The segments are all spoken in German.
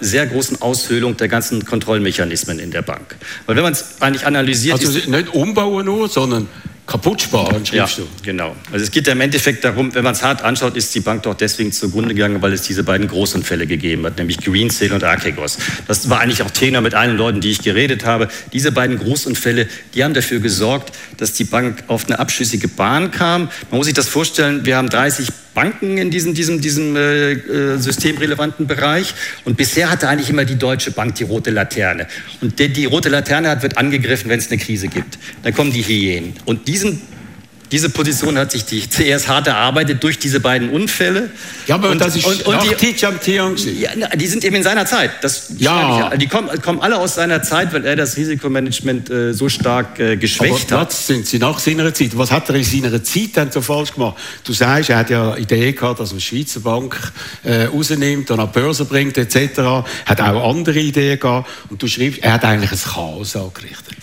sehr großen Aushöhlung der ganzen Kontrollmechanismen in der Bank. Weil wenn man es eigentlich analysiert... Also nicht umbauen nur, sondern kaputt sparen, schreibst du? Genau. Also es geht ja im Endeffekt darum, wenn man es hart anschaut, ist die Bank doch deswegen zugrunde gegangen, weil es diese beiden Großunfälle gegeben hat, nämlich Greensill und Archegos. Das war eigentlich auch Tenor mit allen Leuten, die ich geredet habe. Diese beiden Großunfälle, die haben dafür gesorgt, dass die Bank auf eine abschüssige Bahn kam. Man muss sich das vorstellen, wir haben 30 Banken in diesem systemrelevanten Bereich. Und bisher hatte eigentlich immer die Deutsche Bank die rote Laterne. Und die rote Laterne wird angegriffen, wenn es eine Krise gibt. Dann kommen die Hyänen. Und diese Position hat sich die CS hart erarbeitet durch diese beiden Unfälle. Ja, aber das ist nach Tidjam Thiam. Ja, die sind eben in seiner Zeit. Die kommen alle aus seiner Zeit, weil er das Risikomanagement so stark geschwächt hat. Was sind sie nach seiner Zeit? Was hat er in seiner Zeit denn so falsch gemacht? Du sagst, er hat ja Idee gehabt, dass man die Schweizer Bank rausnimmt und an die Börse bringt etc. Hat auch andere Ideen gehabt. Und du schreibst, er hat eigentlich ein Chaos angerichtet.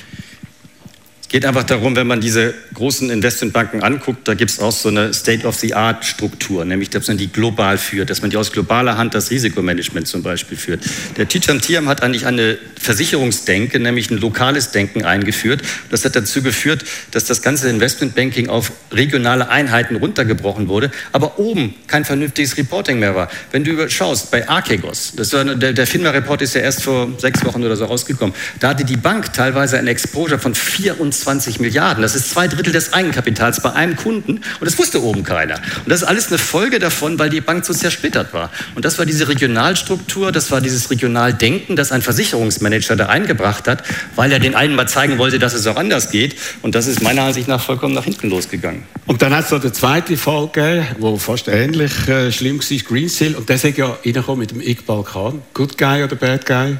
Es geht einfach darum, wenn man diese großen Investmentbanken anguckt, da gibt es auch so eine State-of-the-Art-Struktur, nämlich dass man die global führt, dass man die aus globaler Hand das Risikomanagement zum Beispiel führt. Der Tidjam Thiam hat eigentlich eine Versicherungsdenke, nämlich ein lokales Denken eingeführt. Das hat dazu geführt, dass das ganze Investmentbanking auf regionale Einheiten runtergebrochen wurde, aber oben kein vernünftiges Reporting mehr war. Wenn du schaust, bei Archegos, der FINMA-Report ist ja erst vor 6 Wochen oder so rausgekommen, da hatte die Bank teilweise ein Exposure von 24 Milliarden. Das ist 2/3 des Eigenkapitals bei einem Kunden und das wusste oben keiner. Und das ist alles eine Folge davon, weil die Bank so zersplittert war. Und das war diese Regionalstruktur, das war dieses Regionaldenken, das ein Versicherungsmanager da eingebracht hat, weil er den allen mal zeigen wollte, dass es auch anders geht. Und das ist meiner Ansicht nach vollkommen nach hinten losgegangen. Und dann hat es noch den zweiten Fall gegeben, der fast ähnlich schlimm war, Greensill. Und der ist ja reingekommen mit dem Iqbal Khan. Good guy oder bad guy?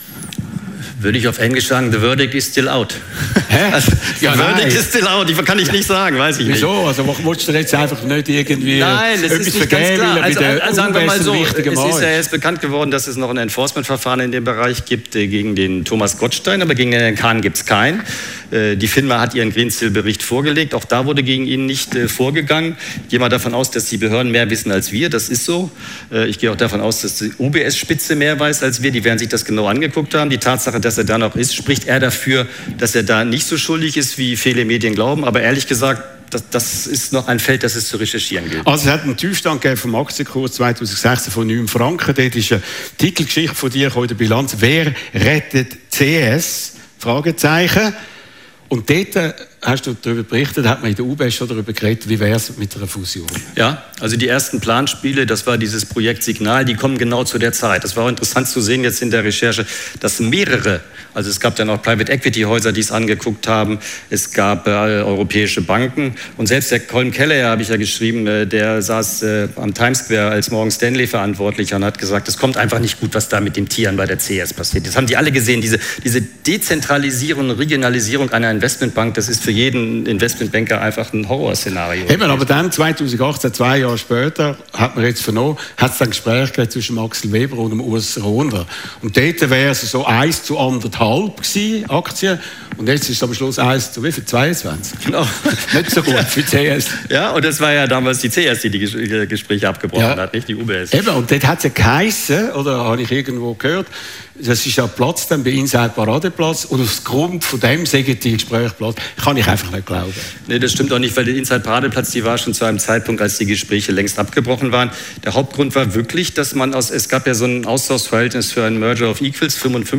Würde ich auf Englisch sagen, the verdict is still out. Hä? Also, the verdict is still out, kann ich nicht sagen, weiß ich nicht. Wieso? Also willst du jetzt einfach nicht irgendwie etwas vergeben, weil sagen wir mal so, es ist ja jetzt bekannt geworden, dass es noch ein Enforcement-Verfahren in dem Bereich gibt gegen den Thomas Gottstein, aber gegen den Kahn gibt es keinen. Die FINMA hat ihren Greensill-Bericht vorgelegt, auch da wurde gegen ihn nicht vorgegangen. Ich gehe mal davon aus, dass die Behörden mehr wissen als wir, das ist so. Ich gehe auch davon aus, dass die UBS-Spitze mehr weiß als wir, die werden sich das genau angeguckt haben. Die Tatsache, dass er da noch ist, spricht eher dafür, dass er da nicht so schuldig ist, wie viele Medien glauben. Aber ehrlich gesagt, das ist noch ein Feld, das es zu recherchieren gilt. Also es hat einen Tiefstand gegeben vom Aktienkurs 2016 von 9 Franken. Dort ist eine Titelgeschichte von dir in der Bilanz. Wer rettet CS? Fragezeichen. Und dort hast du darüber berichtet, hat man in der UBS schon darüber geredet, wie wäre es mit einer Fusion? Ja, also die ersten Planspiele, das war dieses Projekt Signal, die kommen genau zu der Zeit. Das war auch interessant zu sehen jetzt in der Recherche, dass mehrere, also es gab dann auch Private Equity Häuser, die es angeguckt haben, es gab europäische Banken und selbst der Colm Kelleher, habe ich ja geschrieben, der saß am Times Square als Morgan Stanley Verantwortlicher und hat gesagt, es kommt einfach nicht gut, was da mit dem Tieren bei der CS passiert. Das haben die alle gesehen, diese Dezentralisierung und Regionalisierung einer Investmentbank, das ist für jeden Investmentbanker einfach ein Horrorszenario. Eben, aber dann 2018, 2 Jahre später, hat man jetzt vernommen, hat es ein Gespräch zwischen Axel Weber und dem Urs Rohner. Und dort wäre es so 1:1,5 gewesen, Aktien. Und jetzt ist es am Schluss 1 zu wie viel? 22? Genau. Nicht so gut für CS. Ja, und das war ja damals die CS, die Gespräche abgebrochen hat, nicht die UBS. Eben, und dort hat es ja geheissen, oder habe ich irgendwo gehört, das ist ja Platz dann bei Inside Paradeplatz und aufgrund von dem sagen die Gespräche Platz. Kann ich einfach nicht glauben. Nee, das stimmt auch nicht, weil der Inside Paradeplatz, die war schon zu einem Zeitpunkt, als die Gespräche längst abgebrochen waren. Der Hauptgrund war wirklich, dass es gab ja so ein Austauschverhältnis für einen Merger of Equals,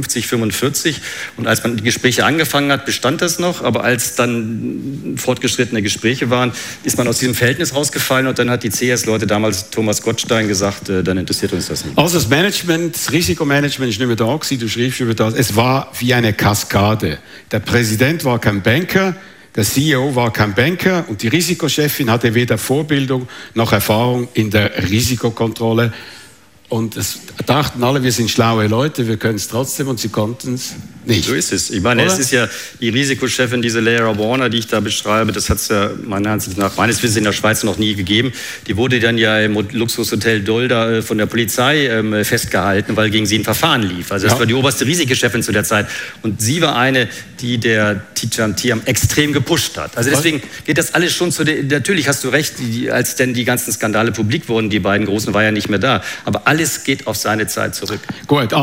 55-45 und als man die Gespräche angefangen hat, bestand das noch, aber als dann fortgeschrittene Gespräche waren, ist man aus diesem Verhältnis rausgefallen und dann hat die CS-Leute damals Thomas Gottstein gesagt, dann interessiert uns das nicht. Also das Management, das Risikomanagement ist nicht mehr da gewesen, du schriebst über das, es war wie eine Kaskade. Der Präsident war kein Banker, der CEO war kein Banker und die Risikochefin hatte weder Vorbildung noch Erfahrung in der Risikokontrolle. Und es dachten alle, wir sind schlaue Leute, wir können es trotzdem und sie konnten es nicht. So ist es. Ich meine, es ist ja die Risikochefin, diese Leila Warner, die ich da beschreibe, das hat es ja meines Wissens in der Schweiz noch nie gegeben. Die wurde dann ja im Luxushotel Dolda von der Polizei festgehalten, weil gegen sie ein Verfahren lief. Also das war die oberste Risikochefin zu der Zeit. Und sie war eine, die der Tidjam Thiam extrem gepusht hat. Also deswegen geht das alles schon natürlich hast du recht, als denn die ganzen Skandale publik wurden, die beiden Großen, war ja nicht mehr da. Aber alles geht auf seine Zeit zurück. Gut.